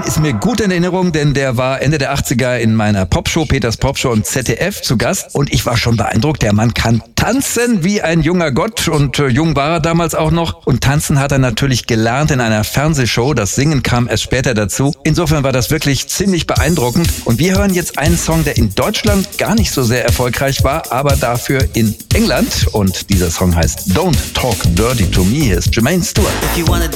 Mann ist mir gut in Erinnerung, denn der war Ende der 80er in meiner Popshow, Peters Popshow und ZDF zu Gast. Und ich war schon beeindruckt, der Mann kann tanzen wie ein junger Gott und jung war er damals auch noch. Und tanzen hat er natürlich gelernt in einer Fernsehshow. Das Singen kam erst später dazu. Insofern war das wirklich ziemlich beeindruckend. Und wir hören jetzt einen Song, der in Deutschland gar nicht so sehr erfolgreich war, aber dafür in England. Und dieser Song heißt Don't Talk Dirty to Me. Hier ist Jermaine Stewart.